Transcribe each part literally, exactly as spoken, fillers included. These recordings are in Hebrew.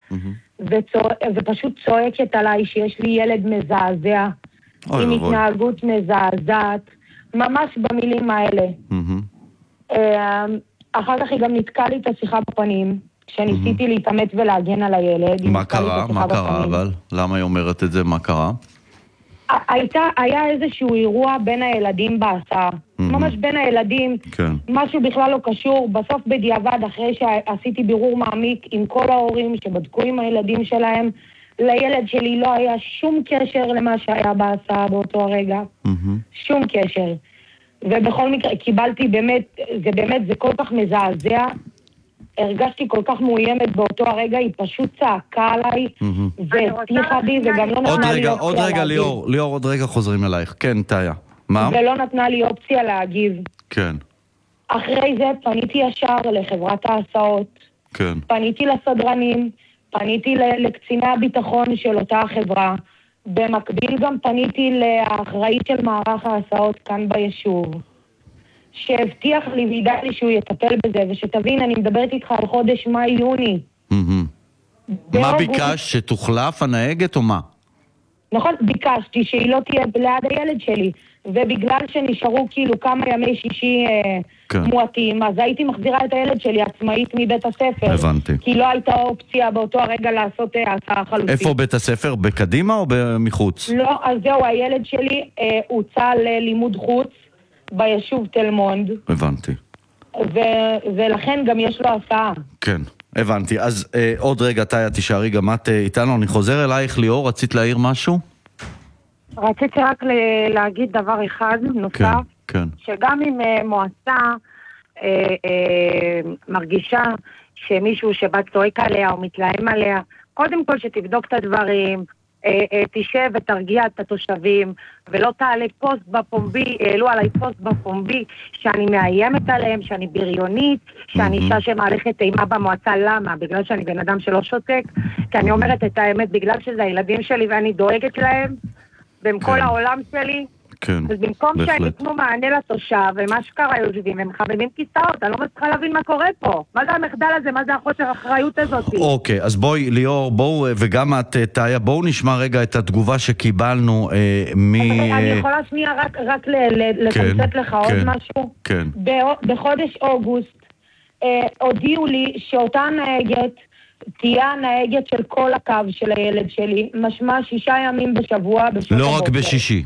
ופשוט צועקת עליי שיש לי ילד מזעזע, עם התנהגות מזעזעת, ממש במילים האלה. אחר כך היא גם נתקעה לי את השיחה בפנים, כשניסיתי להתאמץ ולהגן על הילד. מה קרה? מה קרה אבל? למה היא אומרת את זה? מה קרה? הייתה, היה איזשהו אירוע בין הילדים בהסעה. ממש בין הילדים. כן. משהו בכלל לא קשור. בסוף בדיעבד, אחרי שעשיתי בירור מעמיק עם כל ההורים שבדקו עם הילדים שלהם, לילד שלי לא היה שום קשר למה שהיה בהסעה באותו הרגע. שום קשר. ובכל מקרה, קיבלתי באמת, זה באמת, זה כל כך מזעזע. הרגשתי כל כך מאוימת באותו הרגע, היא פשוט צעקה עליי, והצליחה בי, וגם לא נתנה לי אופציה להגיב. עוד רגע, ליאור, ליאור, עוד רגע חוזרים אלייך. כן, תאיה. מה? ולא נתנה לי אופציה להגיב. כן. אחרי זה פניתי ישר לחברת ההסעות. כן. פניתי לסדרנים, פניתי לקציני הביטחון של אותה החברה. במקביל גם פניתי לאחראית של מערך ההסעות כאן ביישוב. שהבטיח לי וידע לי שהוא יטפל בזה, ושתבין, אני מדברת איתך על חודש מאי-יוני. מה ביקש? שתוחלף הנהגת או מה? נכון, ביקשתי שהיא לא תהיה ליד הילד שלי, ובגלל שנשארו כאילו כמה ימי שישי מועטים, אז הייתי מחזירה את הילד שלי עצמאית מבית הספר. הבנתי. כי לא הייתה אופציה באותו הרגע לעשות הצעה חלופית. איפה בית הספר? בקדימה או מחוץ? לא, אז זהו, הילד שלי הוצא ללימוד חוץ, ביישוב תל מונד. הבנתי. ו- ולכן גם יש לו הסעה. כן, הבנתי. אז אה, עוד רגע, תאיה, תישארי גם את אה, איתנו. אני חוזר אלייך, ליאור, רצית להעיר משהו? רציתי רק ל- להגיד דבר אחד נוסף. כן, כן. שגם אם אה, מועצה אה, אה, מרגישה שמישהו שבא צועק עליה או מתלהם עליה, קודם כל שתבדוק את הדברים, תשב ותרגיע את התושבים, ולא תעלה פוסט בפומבי, העלו עליי פוסט בפומבי, שאני מאיימת עליהם, שאני בריונית, שאני אישה שמערכת אימה במועצה. למה? בגלל שאני בן אדם שלא שותק, כי אני אומרת את האמת, בגלל שזה הילדים שלי ואני דואגת להם, והם כל העולם שלי. כן, אז במקום שהם יתנו מענה לתושב, ומה שקרה יושבים, הם מחבבים כיסאות, אני לא מצליחה להבין מה קורה פה. מה זה המחדל הזה? מה זה החוסר האחריות הזאת? אוקיי, אז בואי, ליאור, בואו, וגם את, תאיה, בואו נשמע רגע את התגובה שקיבלנו מ... אני יכולה שנייה רק לתמצת לך עוד משהו? כן. בחודש אוגוסט הודיעו לי שאותה נהגת תהיה הנהגת של כל הקו של הילד שלי, משמע שישה ימים בשבוע. לא רק בשישי.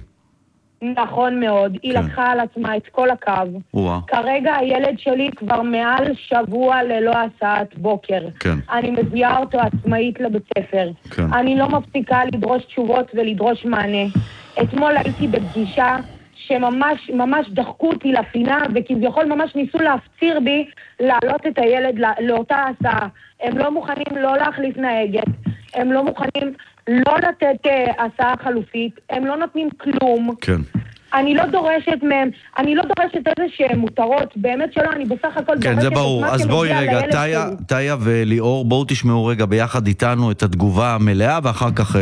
נכון מאוד, היא לקחה על עצמה את כל הקו. כרגע הילד שלי כבר מעל שבוע ללא הסעת בוקר. אני מביאה אותו עצמאית לבית ספר. אני לא מפסיקה לדרוש תשובות ולדרוש מענה. אתמול הייתי בפגישה שממש ממש דחקו אותי לפינה, וכביכול ממש ניסו להפציר בי להעלות את הילד לאותה הסעה. הם לא מוכנים לא להחליף נהגת, הם לא מוכנים לא לתת הסעה חלופית, הם לא נותנים כלום. כן. אני לא דורשת מהם, אני לא דורשת איזה שהם מותרות, באמת שלא, אני בסך הכל כן, זה ברור. אז בואי רגע, תאיה, תאיה וליאור, בואו תשמעו רגע ביחד איתנו את התגובה המלאה, ואחר כך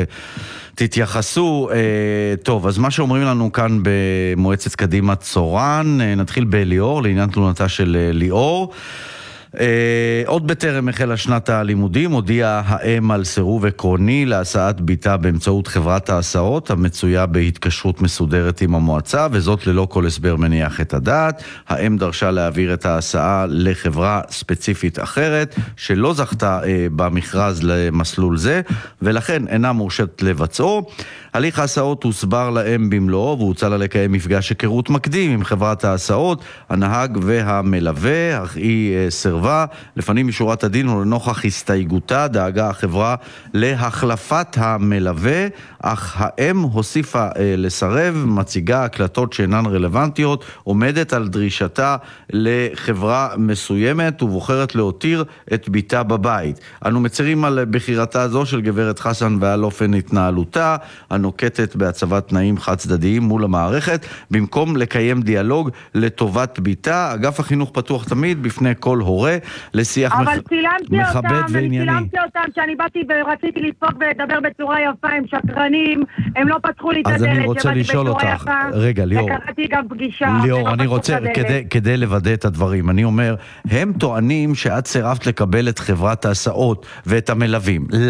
תתייחסו. טוב, אז מה שאומרים לנו כאן במועצת קדימה צורן, נתחיל בליאור, לעניין תלונתה של ליאור. Uh, עוד בטרם החלה שנת הלימודים הודיעה האם על סירוב עקרוני להסעת ביתה באמצעות חברת ההסעות המצויה בהתקשרות מסודרת עם המועצה, וזאת ללא כל הסבר מניח את הדעת. האם דרשה להעביר את ההסעה לחברה ספציפית אחרת שלא זכתה uh, במכרז למסלול זה, ולכן אינה מורשת לבצעו. הליך ההסעות הוסבר להם במלואו, והוצע לה לקיים מפגש היכרות מקדים עם חברת ההסעות, הנהג והמלווה, אך היא uh, סרבה. לפנים משורת הדין ולנוכח הסתייגותה דאגה החברה להחלפת המלווה, אך האם הוסיפה אה, לסרב, מציגה הקלטות שאינן רלוונטיות, עומדת על דרישתה לחברה מסוימת ובוחרת להותיר את ביתה בבית. אנו מצרים על בחירתה זו של גברת חסן ועל אופן התנהלותה הנוקטת בהצבת תנאים חד צדדיים מול המערכת, במקום לקיים דיאלוג לטובת ביתה. אגף החינוך פתוח תמיד בפני כל הורה לשיח אבל מכבד אותם, וענייני. אבל צילמתי אותם שאני באתי ורציתי לצפוק ולדבר בצורה יפה, הם שקרנים, הם לא פתחו לי את הדלת. אז אני רוצה לשאול אותך, רגע ליאור, וקראתי גם פגישה, ליאור, אני רוצה, כדי, כדי לוודא את הדברים, אני אומר, הם טוענים שאת סירבת לקבל את חברת ההסעות ואת המלווים.